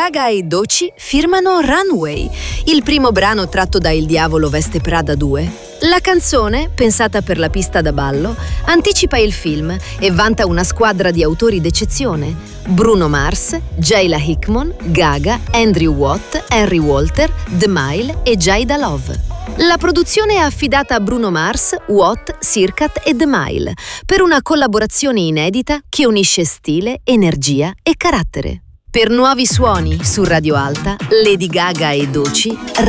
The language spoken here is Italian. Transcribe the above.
Gaga e Doechii firmano Runway, il primo brano tratto da Il diavolo veste Prada 2. La canzone, pensata per la pista da ballo, anticipa il film e vanta una squadra di autori d'eccezione: Bruno Mars, Jayla Hickman, Gaga, Andrew Watt, Henry Walter, The Mile e Jayda Love. La produzione è affidata a Bruno Mars, Watt, Sirkat e The Mile per una collaborazione inedita che unisce stile, energia e carattere. Per nuovi suoni su Radio Alta, Lady Gaga e Doechii